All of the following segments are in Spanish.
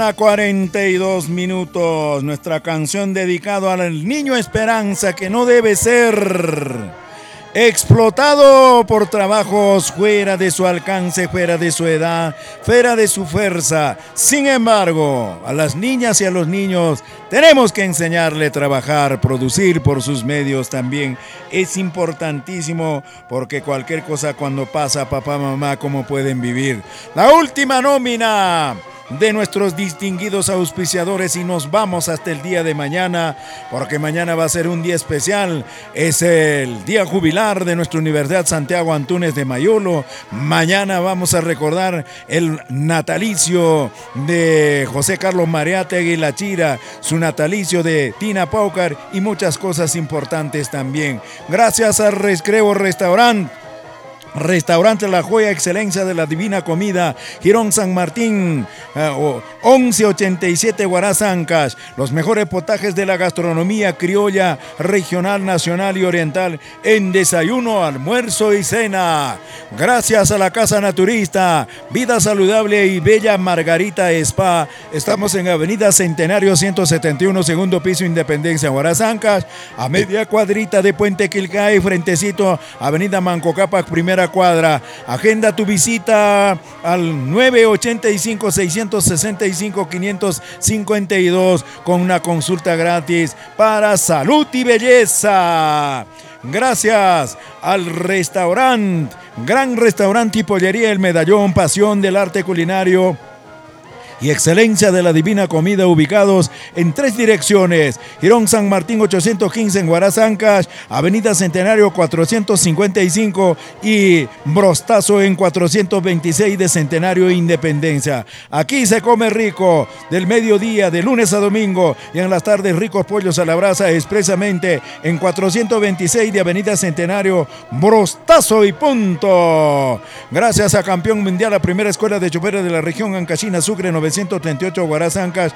A 42 minutos, nuestra canción dedicada al niño Esperanza, que no debe ser explotado por trabajos fuera de su alcance, fuera de su edad, fuera de su fuerza. Sin embargo, a las niñas y a los niños tenemos que enseñarle a trabajar, producir por sus medios también. Es importantísimo, porque cualquier cosa cuando pasa, papá, mamá, ¿cómo pueden vivir? La última nómina de nuestros distinguidos auspiciadores, y nos vamos hasta el día de mañana, porque mañana va a ser un día especial. Es el día jubilar de nuestra Universidad Santiago Antúnez de Mayolo. Mañana vamos a recordar el natalicio de José Carlos Mariátegui La Chira, su natalicio de Tina Paucar y muchas cosas importantes también. Gracias a Recreo Restaurante La Joya, excelencia de la divina comida, Girón San Martín, 1187 Huaraz Ancash. Los mejores potajes de la gastronomía criolla, regional, nacional y oriental en desayuno, almuerzo y cena. Gracias a la Casa Naturista, Vida Saludable y Bella Margarita Spa. Estamos en Avenida Centenario 171, segundo piso, Independencia, Huaraz Ancash, a media cuadrita de Puente Quilcay, frentecito Avenida Manco Cápac, primera cuadra. Agenda tu visita al 985-665-552 con una consulta gratis para salud y belleza. Gracias al gran restaurante y pollería El Medallón, pasión del arte culinario y excelencia de la divina comida, ubicados en 3 direcciones: Girón San Martín 815 en Huaraz Ancash, Avenida Centenario 455 y Brostazo en 426 de Centenario e Independencia. Aquí se come rico, del mediodía, de lunes a domingo, y en las tardes ricos pollos a la brasa, expresamente en 426 de Avenida Centenario, Brostazo y punto. Gracias a Campeón Mundial, la primera escuela de choferes de la región Ancashina, Sucre, 938 Huaraz Ancash,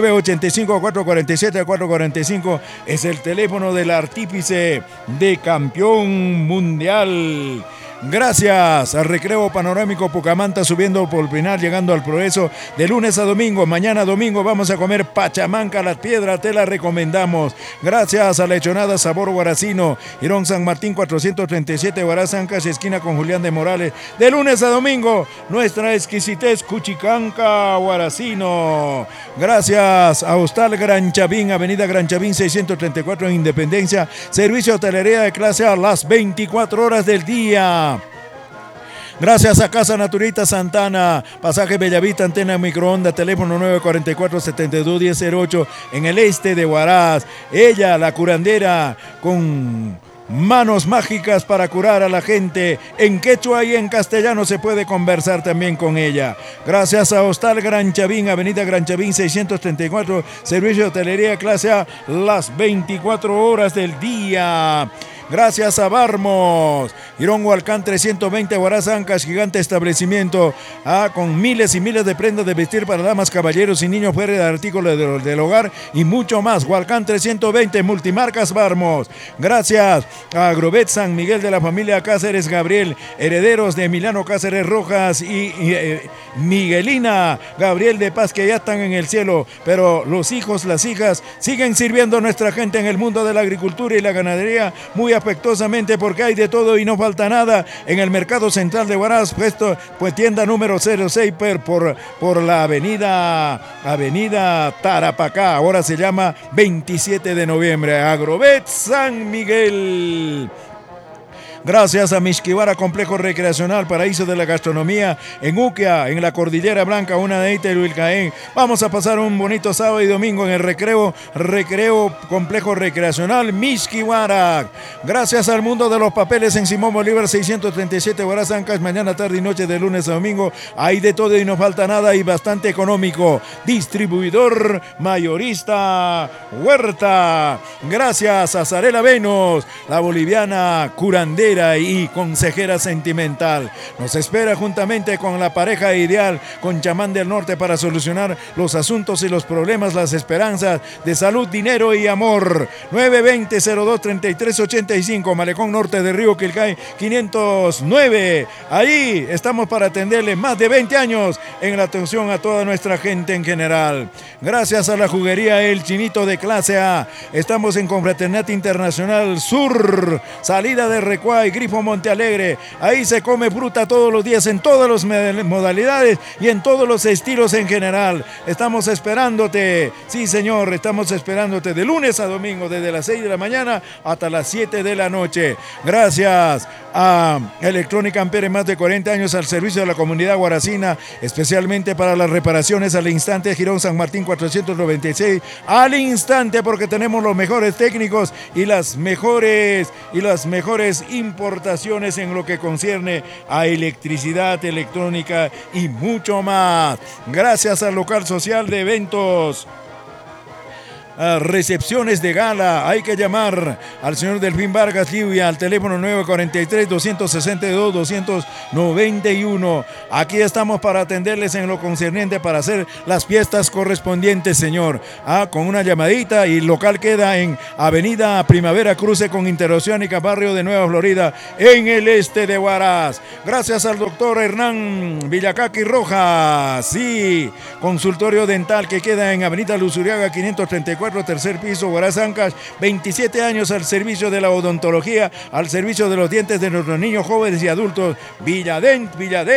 985-447-445 es el teléfono del artífice de Campeón Mundial. Gracias al Recreo Panorámico Pucamanta, subiendo por Pinar, llegando al Progreso, de lunes a domingo. Mañana domingo vamos a comer pachamanca a la piedra, te la recomendamos. Gracias a Lechonada Sabor Huaracino, Girón San Martín 437 Huaraz Ancash, esquina con Julián de Morales, de lunes a domingo. Nuestra exquisitez Cuchicanca Huaracino. Gracias a Hostal Gran Chavín, Avenida Gran Chavín 634 en Independencia, servicio de hotelería de clase A las 24 horas del día. Gracias a Casa Naturita Santana, pasaje Bellavista, antena microondas, teléfono 944-721008 en el este de Huaraz. Ella, la curandera, con manos mágicas para curar a la gente. En quechua y en castellano se puede conversar también con ella. Gracias a Hostal Gran Chavín, Avenida Gran Chavín 634, servicio de hotelería clase A las 24 horas del día. Gracias a Barmos, Girón Hualcán 320 Huaraz Ancash, gigante establecimiento, con miles y miles de prendas de vestir para damas, caballeros y niños, fuera de artículos del hogar y mucho más. Hualcán 320, multimarcas Barmos. Gracias a Agrovet San Miguel de la familia Cáceres Gabriel, herederos de Emiliano Cáceres Rojas y Miguelina Gabriel de Paz, que ya están en el cielo, pero los hijos, las hijas siguen sirviendo a nuestra gente en el mundo de la agricultura y la ganadería muy afectuosamente, porque hay de todo y no falta nada en el mercado central de Huaraz, puesto pues tienda número 06 por la avenida Tarapacá, ahora se llama 27 de noviembre, Agrovet San Miguel. Gracias a Mixquihuara, complejo recreacional, paraíso de la gastronomía, en Uquia, en la Cordillera Blanca, una de Iteluilcaén. Vamos a pasar un bonito sábado y domingo en el recreo complejo recreacional Mixquihuara. Gracias al Mundo de los Papeles en Simón Bolívar 637 Huaraz Ancash, mañana, tarde y noche, de lunes a domingo. Hay de todo y no falta nada, y bastante económico. Distribuidor mayorista Huerta. Gracias a Zarela Venus, la boliviana curandera verdadera y consejera sentimental. Nos espera juntamente con la pareja ideal, con chamán del norte, para solucionar los asuntos y los problemas, las esperanzas de salud, dinero y amor. 920-02-3385, Malecón Norte de Río Quilcay 509. Ahí estamos para atenderle más de 20 años en la atención a toda nuestra gente en general. Gracias a la juguería El Chinito de clase A. Estamos en Confraternidad Internacional Sur, salida de Recuay, Grifo Montealegre. Ahí se come fruta todos los días en todas las modalidades y en todos los estilos en general. Estamos esperándote, sí señor, estamos esperándote de lunes a domingo, desde las 6 de la mañana hasta las 7 de la noche. Gracias a Electrónica Ampere, más de 40 años al servicio de la comunidad guaracina, especialmente para las reparaciones al instante. Girón San Martín 496, al instante, porque tenemos los mejores técnicos y las mejores importaciones en lo que concierne a electricidad, electrónica y mucho más. Gracias al local social de eventos, recepciones de gala. Hay que llamar al señor Delfín Vargas Livia al teléfono 943-262-291. Aquí estamos para atenderles en lo concerniente para hacer las fiestas correspondientes, señor. Con una llamadita, y el local queda en Avenida Primavera, cruce con Interoceánica, barrio de Nueva Florida, en el este de Huaraz. Gracias al doctor Hernán Villacaqui Rojas, sí, consultorio dental que queda en Avenida Luzuriaga 534, tercer piso, Huaraz Ancash. 27 años al servicio de la odontología, al servicio de los dientes de nuestros niños, jóvenes y adultos. Villadent.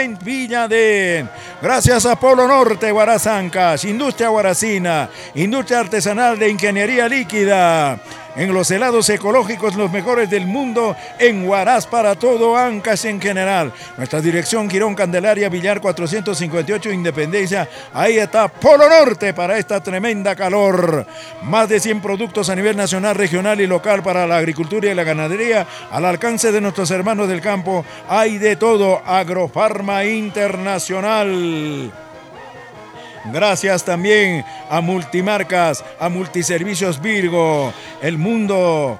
Gracias a Polo Norte, Huaraz Ancash, Industria Huaracina, industria artesanal de ingeniería líquida. En los helados ecológicos, los mejores del mundo, en Huaraz para todo Ancash en general. Nuestra dirección, Girón Candelaria, Villar 458, Independencia. Ahí está Polo Norte para esta tremenda calor. Más de 100 productos a nivel nacional, regional y local para la agricultura y la ganadería, al alcance de nuestros hermanos del campo. Hay de todo. Agrofarma Internacional. Gracias también a Multimarcas, a Multiservicios Virgo, el mundo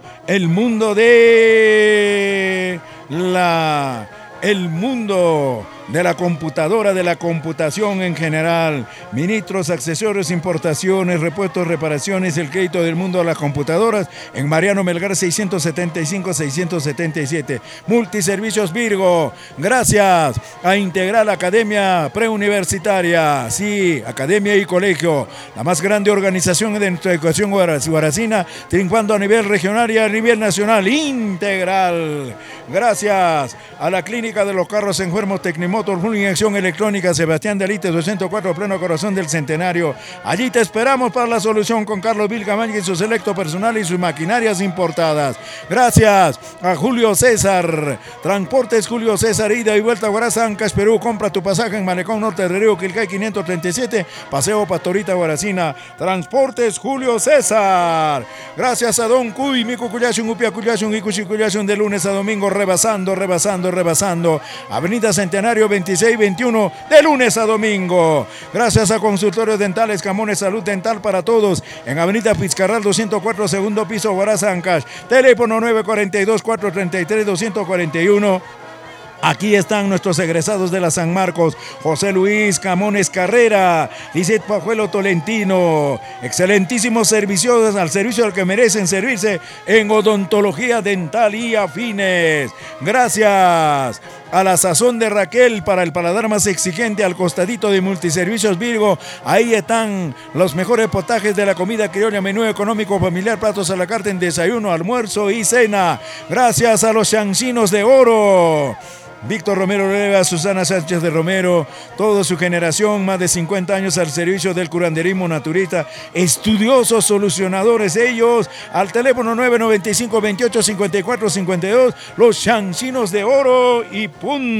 de la computadora, de la computación en general. Ministros, accesorios, importaciones, repuestos, reparaciones, el crédito del mundo a las computadoras en Mariano Melgar 675-677. Multiservicios Virgo. Gracias a Integral Academia Preuniversitaria, sí, academia y colegio, la más grande organización de nuestra educación guaracina, triunfando a nivel regional y a nivel nacional. Integral. Gracias a la Clínica de los Carros Enfermos Tecnimotor, Full Inyección Electrónica, Sebastián de Alites 204, pleno corazón del Centenario. Allí te esperamos para la solución con Carlos Vilcamaña y su selecto personal y sus maquinarias importadas. Gracias a Julio César, Transportes Julio César, ida y vuelta a Huaraz Ancash, Perú. Compra tu pasaje en Malecón Norte de Río Quilcay 537, Paseo Pastorita Huaracina. Transportes Julio César. Gracias a Don Cuy, Mico Cuyashun, Upia Cuyashun y Cuchi Cuyashun, de lunes a domingo, rebasando. Avenida Centenario 26-21, de lunes a domingo. Gracias a Consultorios Dentales Camones, Salud Dental para Todos, en Avenida Pizcarral 204, segundo piso, Huaraz Ancash. Teléfono 942-433-241. Aquí están nuestros egresados de la San Marcos: José Luis Camones Carrera, Lizeth Pajuelo Tolentino. Excelentísimos servicios, al servicio al que merecen servirse en odontología dental y afines. Gracias a la Sazón de Raquel, para el paladar más exigente, al costadito de Multiservicios Virgo. Ahí están los mejores potajes de la comida criolla, menú económico familiar, platos a la carta en desayuno, almuerzo y cena. Gracias a los Chancinos de Oro, Víctor Romero Leva, Susana Sánchez de Romero, toda su generación, más de 50 años al servicio del curanderismo naturista, estudiosos solucionadores ellos, al teléfono 995-28-54-52, los Chancinos de Oro y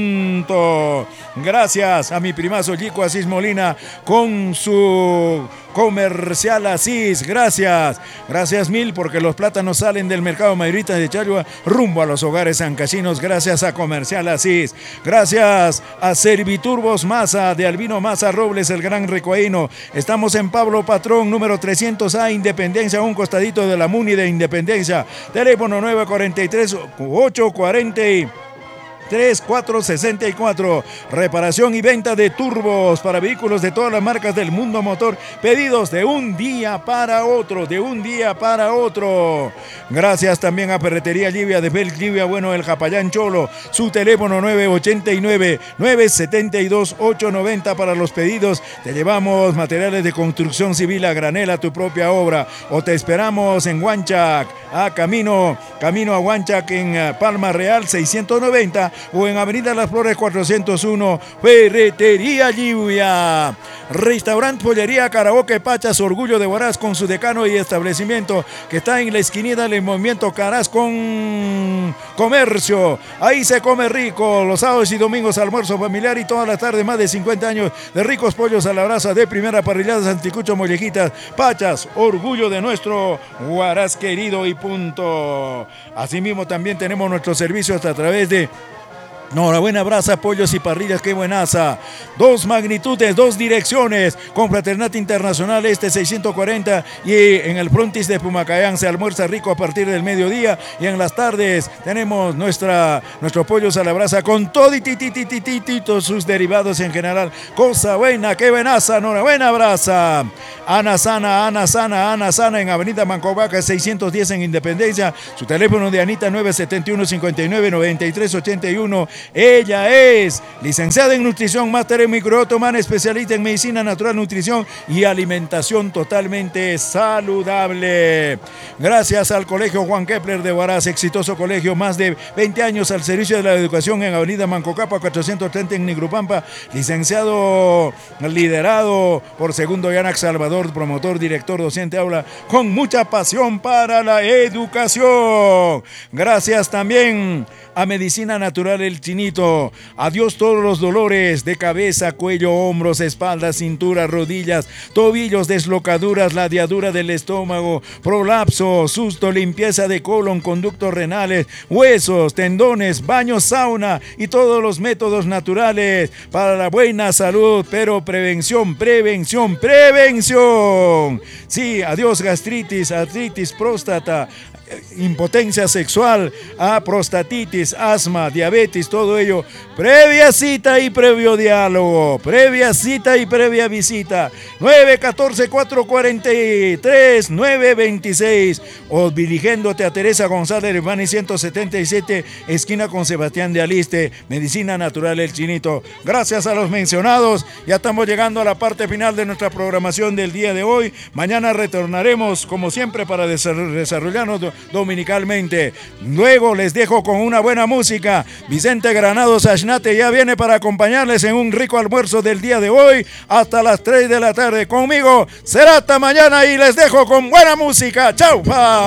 punto. Gracias a mi primazo Yico Asís Molina con su Comercial Asís. Gracias mil, porque los plátanos salen del mercado mayorista de Chagua rumbo a los hogares sancasinos gracias a Comercial Asís. Gracias a Serviturbos Maza de Albino Maza Robles, el gran ricoíno. Estamos en Pablo Patrón, número 300A, Independencia, un costadito de la Muni de Independencia. Teléfono 943-840-3464. Reparación y venta de turbos para vehículos de todas las marcas del mundo motor. Pedidos de un día para otro, Gracias también a Ferretería Llivia de Bel Llivia, bueno, el Japayán Cholo. Su teléfono 989-972-890 para los pedidos. Te llevamos materiales de construcción civil a granel a tu propia obra. O te esperamos en Huanchac, camino a Huanchac, en Palma Real 690, o en Avenida Las Flores 401, Ferretería Lluvia. Restaurante Pollería Karaoke Pachas, orgullo de Huaraz, con su decano y establecimiento que está en la esquinita del movimiento Caraz con Comercio. Ahí se come rico, los sábados y domingos almuerzo familiar, y toda la tarde más de 50 años de ricos pollos a la brasa de primera, parrilladas, anticucho, mollejitas. Pachas, orgullo de nuestro Huaraz querido y punto. Asimismo también tenemos nuestros servicios a través de Norabuena Brasa, pollos y parrillas, qué buenaza. 2 magnitudes, 2 direcciones. Confraternidad Internacional 640, y en el frontis de Pumacayán se almuerza rico a partir del mediodía, y en las tardes tenemos nuestro pollos a la brasa con todo y todos sus derivados en general. Cosa buena, qué buenaza. Norabuena Brasa. Ana Sana en Avenida Mancobaca 610 en Independencia. Su teléfono de Anita 971-59-9381. Ella es licenciada en nutrición, máster en microbiota, especialista en medicina natural, nutrición y alimentación totalmente saludable. Gracias al Colegio Juan Kepler de Huaraz, exitoso colegio, más de 20 años al servicio de la educación, en Avenida Mancocapa 430 en Nigrupampa. Licenciado, liderado por Segundo Yanac Salvador, promotor, director, docente, aula, con mucha pasión para la educación. Gracias también a Medicina Natural El Chinito. Adiós todos los dolores de cabeza, cuello, hombros, espalda, cintura, rodillas, tobillos, deslocaduras, ladeadura del estómago, prolapso, susto, limpieza de colon, conductos renales, huesos, tendones, baño, sauna y todos los métodos naturales para la buena salud. Pero prevención. Sí, adiós gastritis, artritis, próstata, impotencia sexual, prostatitis, asma, diabetes, todo ello. Previa cita y previo diálogo. Previa cita y previa visita. 914-443-926. O dirigiéndote a Teresa González Hermani 177, esquina con Sebastián de Aliste. Medicina Natural El Chinito. Gracias a los mencionados. Ya estamos llegando a la parte final de nuestra programación del día de hoy. Mañana retornaremos, como siempre, para desarrollarnos dominicalmente. Luego les dejo con una buena música. Vicente Granados Ashnate ya viene para acompañarles en un rico almuerzo del día de hoy hasta las 3 de la tarde. Conmigo será hasta mañana, y les dejo con buena música. ¡Chau!